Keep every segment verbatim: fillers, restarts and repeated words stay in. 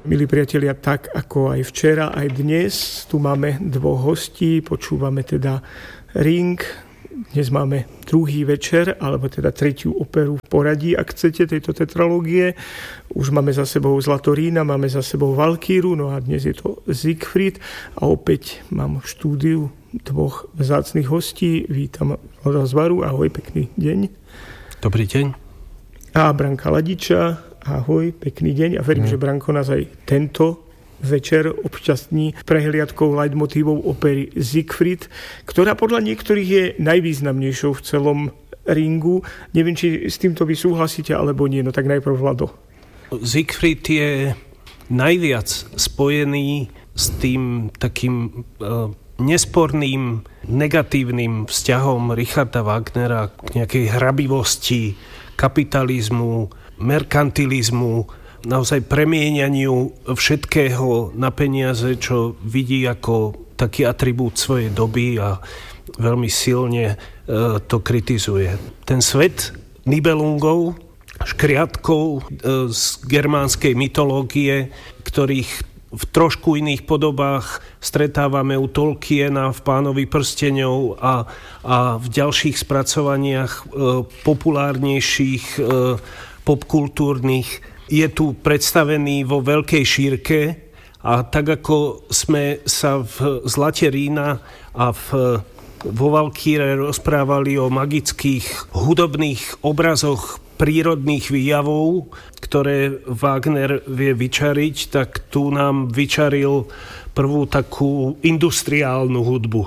Milí priatelia, tak ako aj včera, aj dnes, tu máme dvoch hostí, počúvame teda Ring. Dnes máme druhý večer, alebo teda tretiu operu v poradí, ak chcete, tejto tetralógie. Už máme za sebou Zlatorína, máme za sebou Valkýru, no a dnes je to Siegfried. A opäť mám v štúdiu dvoch vzácnych hostí. Vítam Vlada Zvaru, ahoj, pekný deň. Dobrý deň. A Branka Ladiča, ahoj, pekný deň. A verím, mm. že Branko nás aj tento večer občasní prehliadkou leitmotívov opery Siegfried, ktorá podľa niektorých je najvýznamnejšou v celom Ringu. Neviem, či s týmto vy súhlasíte, alebo nie. No tak najprv Vlado. Siegfried je najviac spojený s tým takým uh, nesporným negatívnym vzťahom Richarda Wagnera k nejakej hrabivosti, kapitalizmu, merkantilizmu, naozaj premieňaniu všetkého na peniaze, čo vidí ako taký atribút svojej doby a veľmi silne e, to kritizuje. Ten svet Nibelungov, škriatkov e, z germánskej mytológie, ktorých v trošku iných podobách stretávame u Tolkiena v Pánovi prsteňov a, a v ďalších spracovaniach e, populárnejších, e, popkultúrnych. Je tu predstavený vo veľkej šírke a tak ako sme sa v Zlate Rína a v, vo Valkýre rozprávali o magických hudobných obrazoch prírodných výjavov, ktoré Wagner vie vyčariť, tak tu nám vyčaril prvú takú industriálnu hudbu.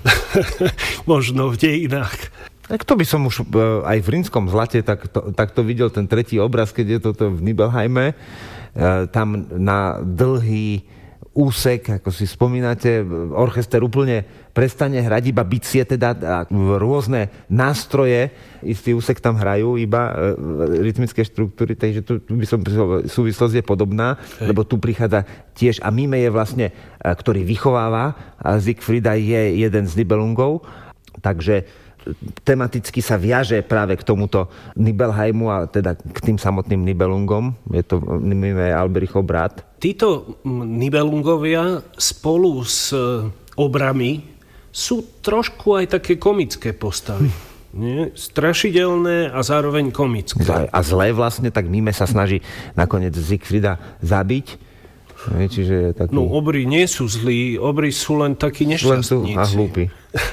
Možno v dejinách. Tak to by som už aj v Rímskom zlate tak to, tak to videl ten tretí obraz, keď je toto v Nibelheime. Tam na dlhý úsek, ako si spomínate, orchester úplne prestane hrať, iba bicie, teda rôzne nástroje, istý úsek tam hrajú, iba rytmické štruktúry, takže tu, tu by som súvislosť je podobná, Hej. lebo tu prichádza tiež, a Mime je vlastne, ktorý vychováva, a Siegfrieda je jeden z Nibelungov, takže tematicky sa viaže práve k tomuto Nibelheimu a teda k tým samotným Nibelungom. Je to Mime Albrichov brat. Títo Nibelungovia spolu s obrami sú trošku aj také komické postavy. Nie? Strašidelné a zároveň komické. A zlé vlastne, tak Mime sa snaží nakoniec Siegfrieda zabiť. Čiže je taký... No obry nie sú zlí, obry sú len takí nešťastníci. Len sú a hlúpi.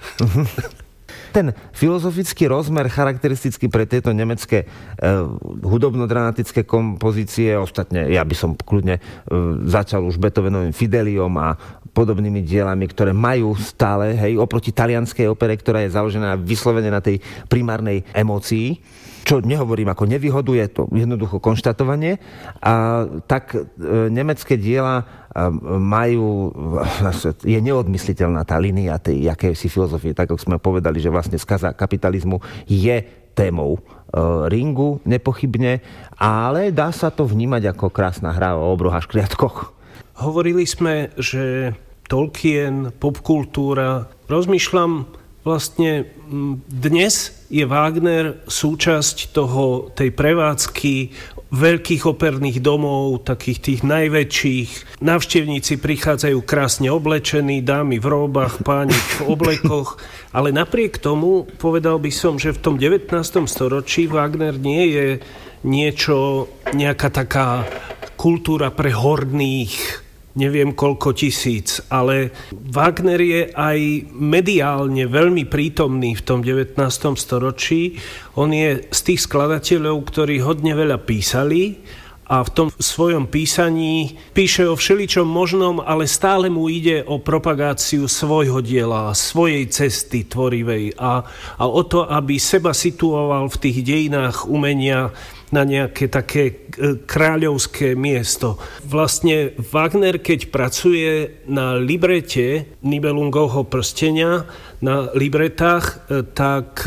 Ten filozofický rozmer charakteristický pre tieto nemecké e, hudobno-dramatické kompozície, ostatne ja by som kľudne e, začal už Beethovenovým Fideliom a podobnými dielami, ktoré majú stále, hej, oproti talianskej opere, ktorá je založená vyslovene na tej primárnej emócii, čo nehovorím ako nevýhodu, je to jednoducho konštatovanie. A tak e, nemecké diela e, majú, je neodmysliteľná tá línia tej jakejsi filozofie, tak ako sme povedali, že vlastne skaza kapitalizmu je témou e, Ringu, nepochybne, ale dá sa to vnímať ako krásna hra o obroch a škriatkoch. Hovorili sme, že Tolkien, popkultúra, rozmýšľam, vlastne dnes je Wagner súčasť toho, tej prevádzky veľkých operných domov, takých tých najväčších. Návštevníci prichádzajú krásne oblečení, dámy v róbach, páni v oblekoch, ale napriek tomu povedal by som, že v tom devätnástom storočí Wagner nie je niečo, nejaká taká kultúra pre horných, neviem koľko tisíc, ale Wagner je aj mediálne veľmi prítomný v tom devätnástom storočí. On je z tých skladateľov, ktorí hodne veľa písali a v tom svojom písaní píše o všeličom možnom, ale stále mu ide o propagáciu svojho diela, svojej cesty tvorivej a, a o to, aby seba situoval v tých dejinách umenia na nejaké také kráľovské miesto. Vlastne Wagner, keď pracuje na librete Nibelungovho prstenia, na libretách, tak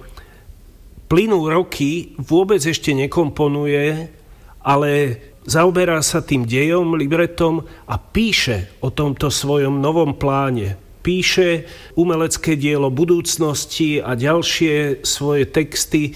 plynú roky, vôbec ešte nekomponuje, ale zaoberá sa tým dejom, libretom a píše o tomto svojom novom pláne. píše umelecké dielo budúcnosti a ďalšie svoje texty,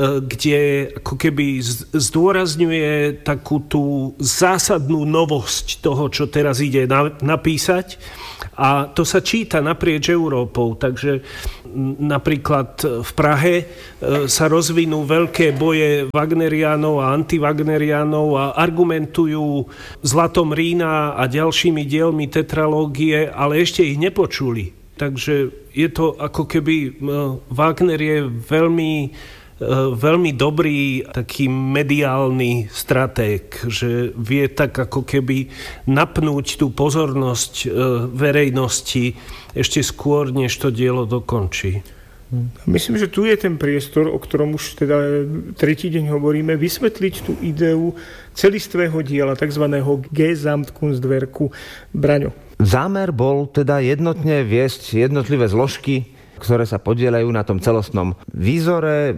kde ako keby zdôrazňuje takú tú zásadnú novosť toho, čo teraz ide napísať. A to sa číta naprieč Európou, takže napríklad v Prahe sa rozvinú veľké boje Wagneriánov a antiwagneriánov a argumentujú Zlatom Rína a ďalšími dielmi tetralógie, ale ešte ich nepočuli. Takže je to ako keby Wagner je veľmi veľmi dobrý taký mediálny stratég, že vie tak ako keby napnúť tú pozornosť verejnosti ešte skôr, než to dielo dokončí. Myslím, že tu je ten priestor, o ktorom už teda tretí deň hovoríme, vysvetliť tú ideu celistvého diela, takzvaného Gesamtkunstwerku. Braňo. Zámer bol teda jednotne viesť jednotlivé zložky, ktoré sa podieľajú na tom celostnom výzore.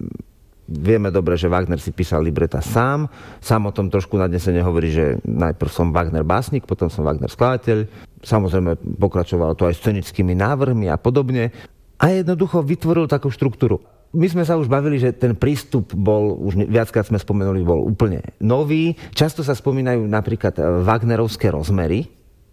Vieme dobre, že Wagner si písal libreta sám. Sám o tom trošku nadnesene hovorí, že najprv som Wagner básnik, potom som Wagner skladateľ. Samozrejme pokračovalo to aj scenickými návrhmi a podobne. A jednoducho vytvoril takú štruktúru. My sme sa už bavili, že ten prístup bol, už viackrát sme spomenuli, bol úplne nový. Často sa spomínajú napríklad Wagnerovské rozmery.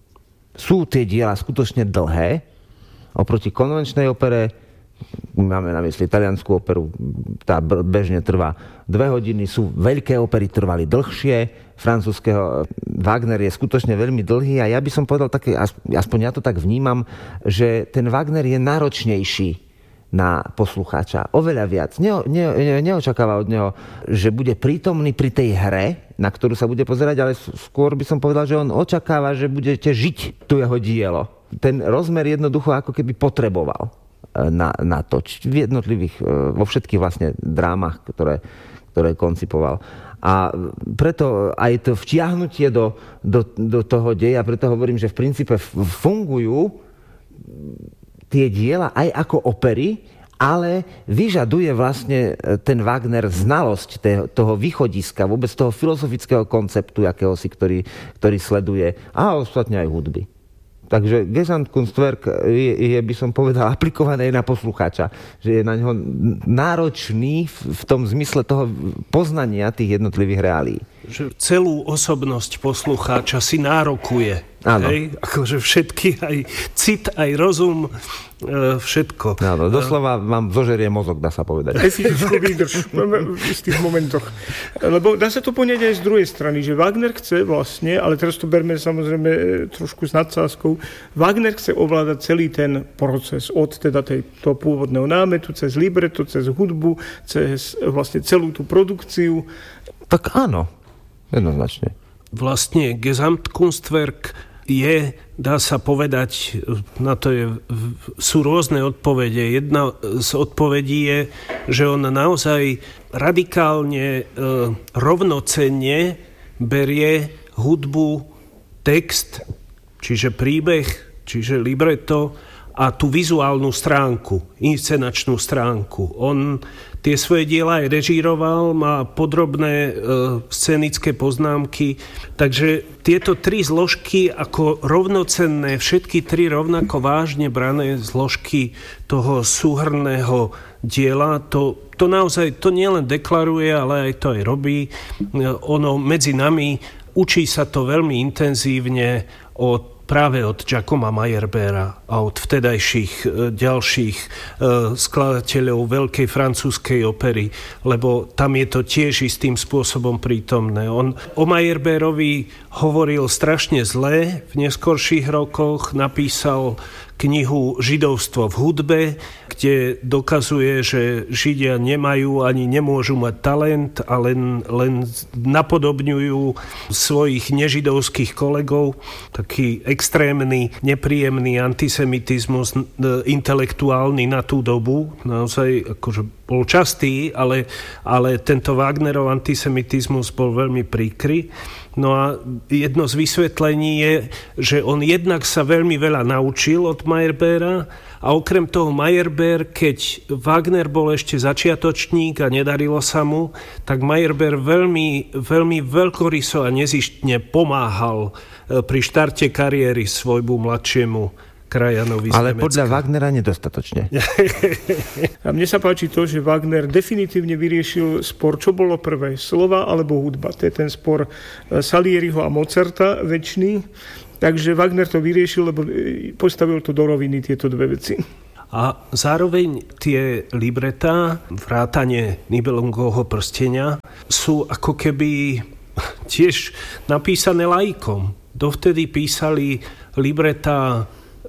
Sú tie diela skutočne dlhé. Oproti konvenčnej opere, máme na mysli taliansku operu, tá bežne trvá dve hodiny, sú veľké opery, trvali dlhšie, francúzskeho Wagner je skutočne veľmi dlhý a ja by som povedal také, aspoň ja to tak vnímam, že ten Wagner je náročnejší na poslucháča, oveľa viac. Ne, ne, neočakáva od neho, že bude prítomný pri tej hre, na ktorú sa bude pozerať, ale skôr by som povedal, že on očakáva, že budete žiť tu jeho dielo. Ten rozmer jednoducho ako keby potreboval na, na to, v jednotlivých, vo všetkých vlastne drámach, ktoré, ktoré koncipoval. A preto aj to vtiahnutie do, do, do toho deja, preto hovorím, že v princípe fungujú tie diela aj ako opery, ale vyžaduje vlastne ten Wagner znalosť toho východiska, vôbec toho filozofického konceptu, akéhosi, ktorý, ktorý sleduje, a ostatne aj hudby. Takže Gesamtkunstwerk je, je, by som povedal, aplikované na poslucháča. Že je na ňo náročný v, v tom zmysle toho poznania tých jednotlivých reálií. Že celú osobnosť poslucháča si nárokuje. Hej? Akože všetky, aj cit, aj rozum, všetko. Áno, doslova vám zožerie mozog, dá sa povedať. Aj fyzickú výdrž v istých momentoch. Lebo dá sa to poňať aj z druhej strany, že Wagner chce vlastne, ale teraz to berme samozrejme trošku s nadsázkou, Wagner chce ovládať celý ten proces od teda tej, toho pôvodného námetu, cez libreto, cez hudbu, cez vlastne celú tú produkciu. Tak áno, jednoznačne. Vlastne Gesamtkunstwerk je, dá sa povedať, na to je, sú rôzne odpovede. Jedna z odpovedí je, že on naozaj radikálne, e, rovnocenne berie hudbu, text, čiže príbeh, čiže libreto a tú vizuálnu stránku, inscenačnú stránku. On tie svoje diela aj režíroval, má podrobné e, scenické poznámky, takže tieto tri zložky ako rovnocenné, všetky tri rovnako vážne brané zložky toho súhrnného diela, to, to naozaj, to nielen deklaruje, ale aj to aj robí. Ono medzi nami učí sa to veľmi intenzívne od práve od Giacoma Meyerbeera a od vtedajších e, ďalších e, skladateľov veľkej francúzskej opery, lebo tam je to tiež istým spôsobom prítomné. On o Meyerbeerovi hovoril strašne zle v neskorších rokoch, napísal knihu Židovstvo v hudbe, kde dokazuje, že Židia nemajú ani nemôžu mať talent a len, len napodobňujú svojich nežidovských kolegov. Taký extrémny, nepríjemný antisemitizmus intelektuálny na tú dobu. Naozaj akože bol častý, ale, ale tento Wagnerov antisemitizmus bol veľmi príkry. No a jedno z vysvetlení je, že on jednak sa veľmi veľa naučil od Meyerbeera a okrem toho Meyerbeer, keď Wagner bol ešte začiatočník a nedarilo sa mu, tak Meyerbeer veľmi, veľmi veľkoryso a nezištne pomáhal pri štarte kariéry svojmu mladšiemu krajanovi z Ale Nemecka. podľa Wagnera nedostatočne. A mne sa páči to, že Wagner definitívne vyriešil spor, čo bolo prvé, slova alebo hudba. To je ten spor Salieriho a Mozarta väčší. Takže Wagner to vyriešil, lebo postavil to do roviny tieto dve veci. A zároveň tie libretá, vrátane Nibelungovho prstenia, sú ako keby tiež napísané laikom. Dovtedy písali libretá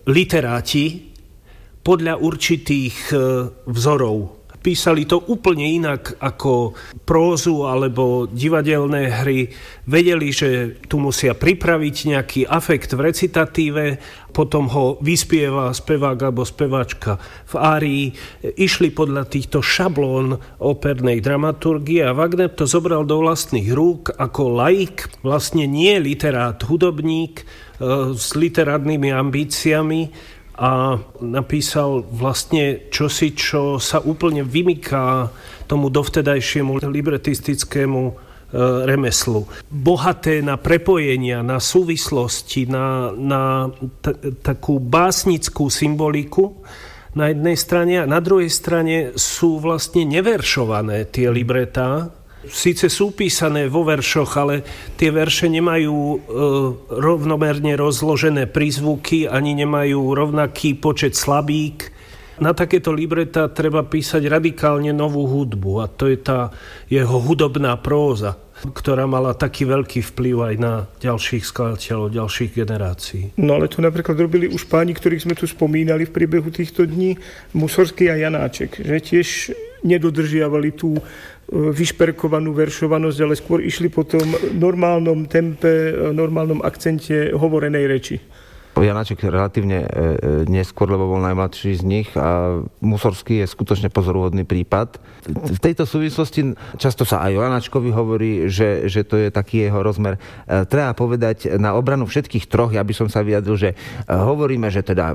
literáti podľa určitých vzorov. Písali to úplne inak ako prózu alebo divadelné hry. Vedeli, že tu musia pripraviť nejaký afekt v recitatíve, potom ho vyspieva spevák alebo speváčka v árii. Išli podľa týchto šablón opernej dramaturgie a Wagner to zobral do vlastných rúk ako laik, vlastne nie literát, hudobník e, s literárnymi ambíciami, a napísal vlastne čosi, čo sa úplne vymyká tomu dovtedajšiemu libretistickému e, remeslu. Bohaté na prepojenia, na súvislosti, na, na t- takú básnickú symboliku na jednej strane a na druhej strane sú vlastne neveršované tie libretá. Síce sú písané vo veršoch, ale tie verše nemajú e, rovnomerne rozložené prízvuky, ani nemajú rovnaký počet slabík. Na takéto libretá treba písať radikálne novú hudbu a to je tá jeho hudobná próza, ktorá mala taký veľký vplyv aj na ďalších skladateľov, ďalších generácií. No ale to napríklad robili už páni, ktorých sme tu spomínali v priebehu týchto dní, Mussorgský a Janáček, že tiež nedodržiavali tú vyšperkovanú veršovanosť, ale skôr išli po tom normálnom tempe, normálnom akcente hovorenej reči. Janáček relatívne e, neskôr, lebo bol najmladší z nich a Mussorgský je skutočne pozoruhodný prípad. V tejto súvislosti často sa aj o Janáčkovi hovorí, že, že to je taký jeho rozmer. E, treba povedať na obranu všetkých troch, ja by som sa vyjadril, že e, hovoríme, že teda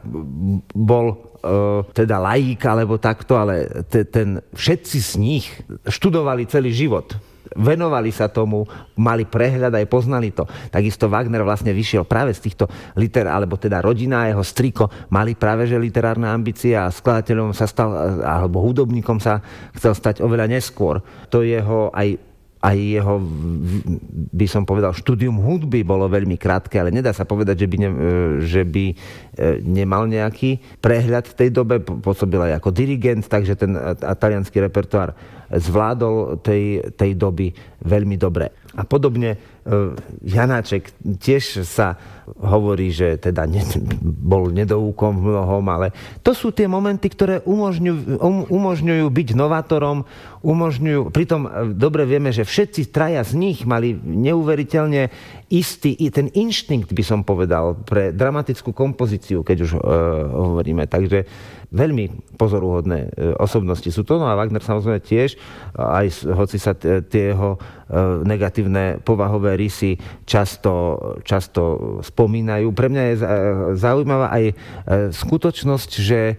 bol teda laik alebo takto, ale te, ten, všetci z nich študovali celý život. Venovali sa tomu, mali prehľad aj poznali to. Takisto Wagner vlastne vyšiel práve z týchto liter, alebo teda rodina, jeho striko, mali práve že literárne ambície a skladateľom sa stal, alebo hudobníkom sa chcel stať oveľa neskôr. To jeho aj aj jeho, by som povedal, štúdium hudby bolo veľmi krátke, ale nedá sa povedať, že by, ne, že by nemal nejaký prehľad v tej dobe. Pôsobil aj ako dirigent, takže ten taliansky repertoár zvládol tej, tej doby veľmi dobre. A podobne Janáček tiež sa hovorí, že teda ne, bol nedoúkom v mnohom, ale to sú tie momenty, ktoré umožňujú, um, umožňujú byť novátorom, umožňujú, pritom dobre vieme, že všetci traja z nich mali neuveriteľne istý, i ten inštinkt, by som povedal, pre dramatickú kompozíciu, keď už uh, hovoríme. Takže veľmi pozoruhodné uh, osobnosti sú to. No a Wagner samozrejme tiež, aj hoci sa t- tie jeho uh, negatívne povahové rysy často, často spomínajú. Pre mňa je zaujímavá aj skutočnosť, že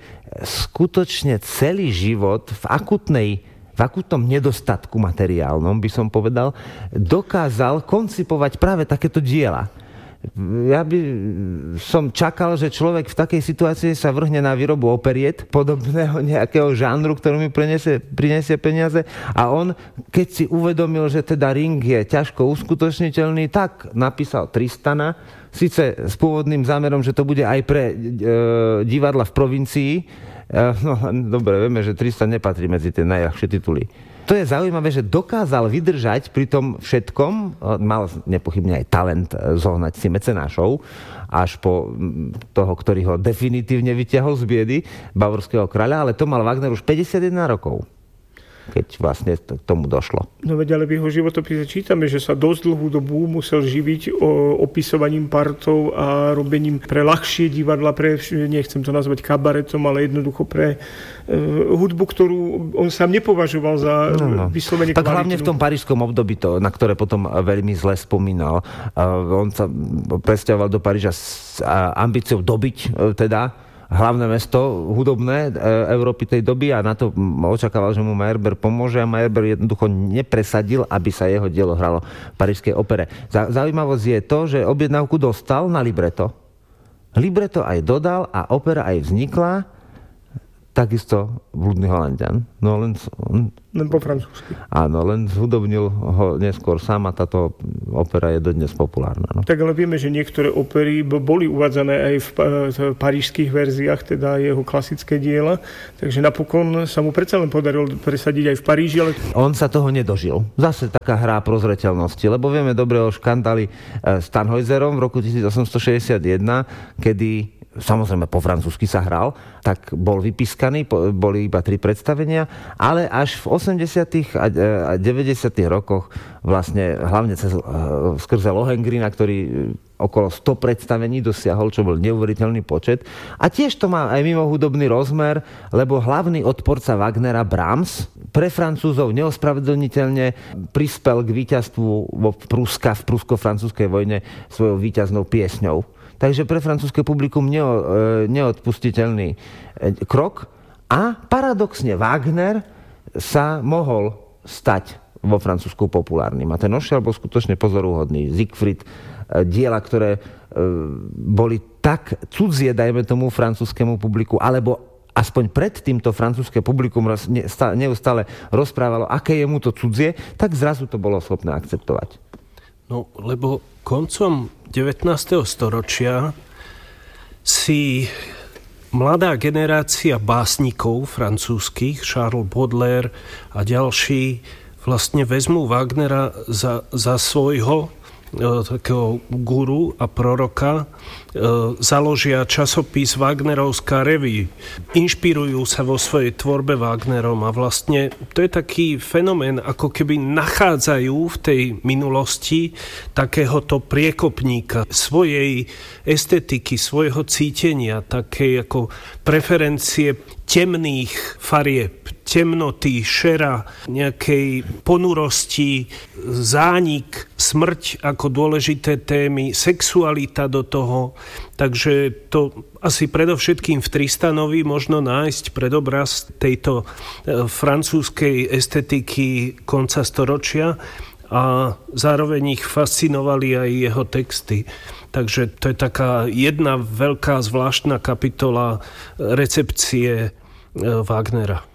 skutočne celý život v akutnej v akutnom nedostatku materiálnom, by som povedal, dokázal koncipovať práve takéto diela. Ja by som čakal, že človek v takej situácii sa vrhne na výrobu operiet, podobného nejakého žánru, ktorý mi prinesie, prinesie peniaze. A on, keď si uvedomil, že teda Ring je ťažko uskutočniteľný, tak napísal Tristana, síce s pôvodným zámerom, že to bude aj pre e, divadla v provincii. E, no, dobre, vieme, že Tristan nepatrí medzi tie najľahšie tituly. To je zaujímavé, že dokázal vydržať pri tom všetkom, mal nepochybne aj talent zohnať si mecenášov, až po toho, ktorý ho definitívne vyťahol z biedy, bavorského kráľa, ale to mal Wagner už päťdesiatjeden rokov, keď vlastne k tomu došlo. No veď, ale v jeho životopise čítame, že sa dosť dlhú dobu musel živiť o, opisovaním partov a robením pre ľahšie divadla, pre, nechcem to nazvať kabaretom, ale jednoducho pre uh, hudbu, ktorú on sám nepovažoval za no, no. vyslovene kvalitnú. Tak hlavne v tom parížskom období, to, na ktoré potom veľmi zle spomínal. Uh, on sa presťahoval do Paríža s uh, ambíciou dobiť uh, teda hlavné mesto hudobné Európy tej doby a na to očakával, že mu Meyerbeer pomôže a Meyerbeer jednoducho nepresadil, aby sa jeho dielo hralo v parížskej opere. Zaujímavosť je to, že objednávku dostal na libreto Libreto aj dodal a opera aj vznikla, takisto Blúdny Holanďan. No len... Len po francúzsky. Áno, len zhudobnil ho neskôr sám a táto opera je dodnes populárna. No. Tak ale vieme, že niektoré opery boli uvádzané aj v, v parížských verziách, teda jeho klasické diela, takže napokon sa mu predsa len podarilo presadiť aj v Paríži, ale... On sa toho nedožil. Zase taká hra prozreteľnosti, lebo vieme dobre o škandáli s Tannhäuserom v roku tisícosemstošesťdesiatjeden, kedy samozrejme po francúzsky sa hral, tak bol vypískaný, boli iba tri predstavenia, ale až v osemdesiatych a deväťdesiatych rokoch vlastne hlavne cez, skrze Lohengrina, ktorý okolo sto predstavení dosiahol, čo bol neuveriteľný počet. A tiež to má aj mimo hudobný rozmer, lebo hlavný odporca Wagnera Brahms pre Francúzov neospravedlniteľne prispel k víťazstvu vo Pruska v prusko-francúzskej vojne svojou víťaznou piesňou. Takže pre francúzske publikum neo, neodpustiteľný krok a paradoxne Wagner sa mohol stať vo Francúzsku populárnym. A ten ošiel bol skutočne pozorúhodný. Siegfried, diela, ktoré boli tak cudzie, dajme tomu, francúzskému publiku, alebo aspoň pred týmto francúzske publikum neustále rozprávalo, aké je mu to cudzie, tak zrazu to bolo schopné akceptovať. No, lebo koncom devätnásteho storočia si mladá generácia básnikov francúzskych, Charles Baudelaire a ďalší, vlastne vezmú Wagnera za, za svojho takého guru a proroka, založia časopis Wagnerovská revue. Inšpirujú sa vo svojej tvorbe Wagnerom a vlastne to je taký fenomén, ako keby nachádzajú v tej minulosti takéhoto priekopníka svojej estetiky, svojho cítenia, také ako preferencie temných farieb, temnoty, šera, nejakej ponurosti, zánik, smrť ako dôležité témy, sexualita do toho. Takže to asi predovšetkým v Tristanovi možno nájsť predobraz tejto francúzskej estetiky konca storočia a zároveň ich fascinovali aj jeho texty. Takže to je taká jedna veľká zvláštna kapitola recepcie Wagnera.